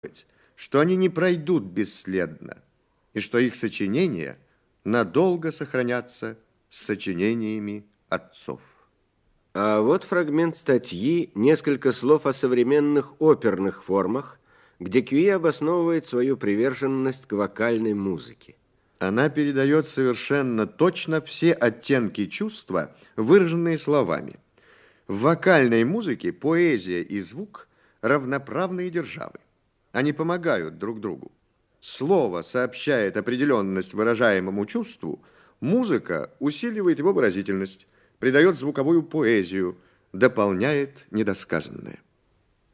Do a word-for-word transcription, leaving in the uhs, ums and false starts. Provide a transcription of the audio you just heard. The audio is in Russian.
что они не пройдут бесследно, и что их сочинения надолго сохранятся с сочинениями отцов. А вот фрагмент статьи «Несколько слов о современных оперных формах», где Кюи обосновывает свою приверженность к вокальной музыке. Она передает совершенно точно все оттенки чувства, выраженные словами. В вокальной музыке поэзия и звук равноправные державы. Они помогают друг другу. Слово сообщает определенность выражаемому чувству, музыка усиливает его выразительность, придает звуковую поэзию, дополняет недосказанное.